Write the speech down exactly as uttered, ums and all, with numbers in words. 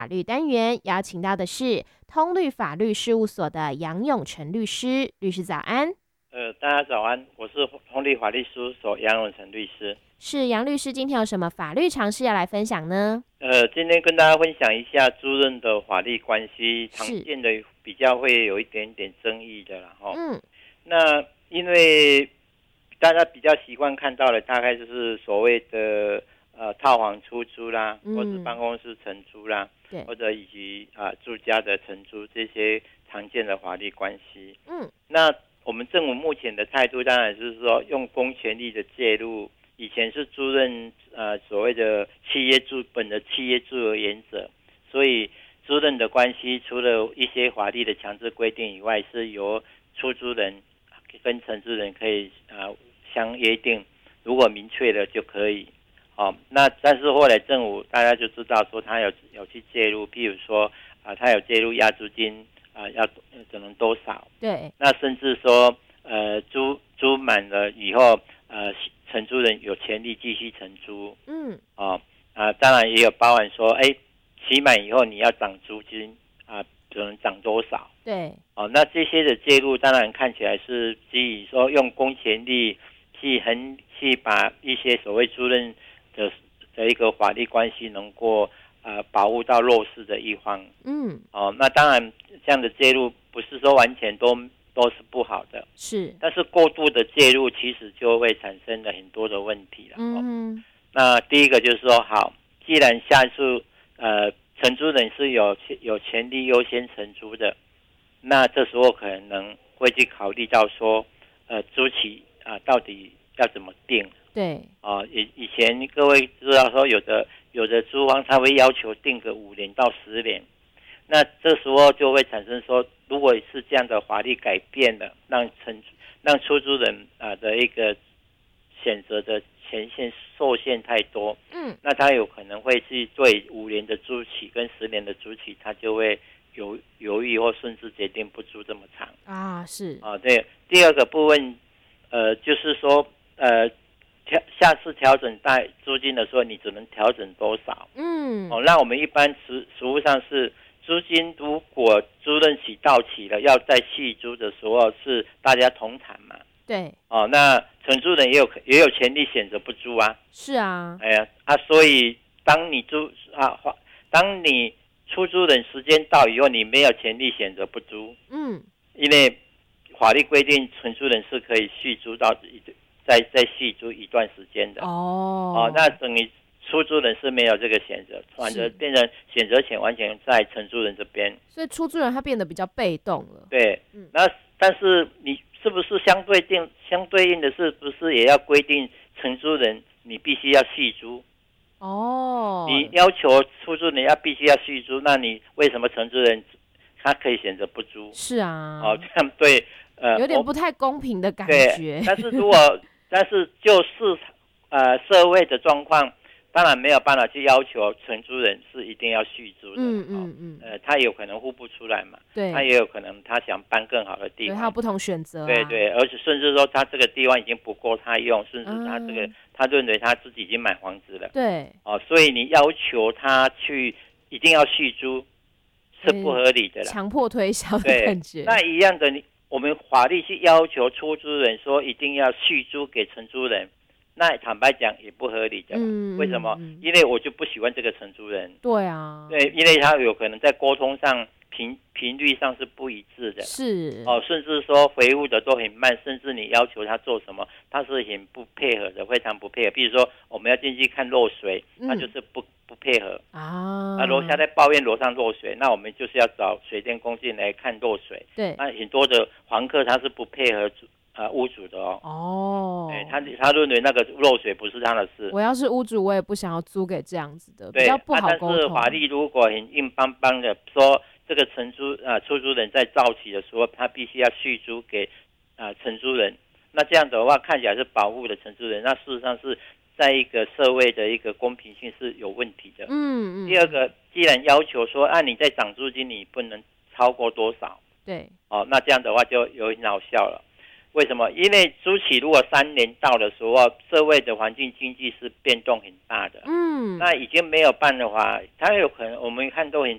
法律单元邀请到的是通律法律事务所的杨永成律师，律师早安。 呃，大家早安，我是通律法律事务所杨永成律师。 是杨律师，今天有什么法律常识要来分享呢？ 呃，今天跟大家分享一下租赁的法律关系，常见的比较会有一点点争议的啦齁。嗯，那因为大家比较习惯看到的，大概就是所谓的呃套房出租啦，嗯、或是办公室承租啦，对，或者以及啊、呃、住家的承租这些常见的法律关系。嗯，那我们政府目前的态度当然是说用公权力的介入，以前是租赁呃所谓的契约租本的契约租赁原则，所以租赁的关系除了一些法律的强制规定以外，是由出租人跟承租人可以呃相约定，如果明确了就可以。哦，那但是后来政府大家就知道说他有有去介入，譬如说啊、呃，他有介入押租金。啊、呃，要只能多少？对，那甚至说，呃，租租满了以后，呃，承租人有权利继续承租。嗯，哦，啊、呃，当然也有包含说，哎，期满以后你要涨租金啊、呃，只能涨多少？对，哦，那这些的介入当然看起来是基于说用公权力去很去把一些所谓租赁的的一个法律关系能够。呃，保护到弱势的一方，嗯，哦，那当然这样的介入不是说完全都都是不好的，是，但是过度的介入其实就会产生了很多的问题了。嗯、哦，那第一个就是说，好，既然下次呃承租人是有有权利优先承租的，那这时候可能会去考虑到说，呃，租期啊、呃、到底要怎么定？对，哦，以以前各位知道说有的。有的租方他会要求定个五年到十年，那这时候就会产生说，如果是这样的法律改变了，让承让出租人啊的一个选择的权限受限太多，嗯，那他有可能会去对五年的租期跟十年的租期，他就会犹犹豫或甚至决定不租这么长啊，是啊，对。第二个部分，呃，就是说，呃。调下次调整带租金的时候，你只能调整多少？嗯，哦，那我们一般实实务上是租金如果租赁期到期了，要再续租的时候是大家同谈嘛？对，哦，那承租人也有也有权利选择不租啊。是啊，哎呀啊，所以当你租啊，当你出租人时间到以后，你没有权利选择不租。嗯，因为法律规定承租人是可以续租到再再续租一段时间的哦，哦，那等于出租人是没有这个选择，反正变成选择权完全在承租人这边，所以出租人他变得比较被动了。对，嗯，那但是你是不是相对定相对应的是不是也要规定承租人你必须要续租？哦，你要求出租人要必须要续租，那你为什么承租人他可以选择不租？是啊，哦，这样对。呃，有点不太公平的感觉。但是如果但是就是呃社会的状况，当然没有办法去要求承租人是一定要续租的。嗯嗯嗯。呃，他有可能付不出来嘛。对。他也有可能他想搬更好的地方。对，他有不同选择、啊。对对，而且甚至说他这个地方已经不够他用，甚至他这个、嗯、他认为他自己已经买房子了。对。哦，所以你要求他去一定要续租是不合理的啦。强迫推销的感觉。那一样的你。我们法律去要求出租人说一定要续租给承租人，那坦白讲也不合理的。嗯，为什么？嗯、因为我就不喜欢这个承租人。对啊。对，因为他有可能在沟通上频频率上是不一致的。是。哦，甚至说回复的都很慢，甚至你要求他做什么，他是很不配合的，非常不配合。比如说我们要进去看漏水，他就是不。嗯不配合啊！那楼下在抱怨楼上漏水，那我们就是要找水电工进来看漏水。对，那很多的房客他是不配合呃屋主的哦。哦，哎，他他认为那个漏水不是他的事。我要是屋主，我也不想要租给这样子的，比较不好沟通。但是法律如果很硬邦邦的说，这个承租啊、呃、出租人在造期的时候，他必须要续租给啊、呃、承租人，那这样的话看起来是保护的承租人，那事实上是。在一个社会的一个公平性是有问题的。嗯嗯。第二个，既然要求说，啊，你在涨租金，你不能超过多少？对。哦，那这样的话就有点好笑了。为什么？因为租期如果三年到的时候，社会的环境经济是变动很大的。嗯。那已经没有办的话，它有可能我们看都很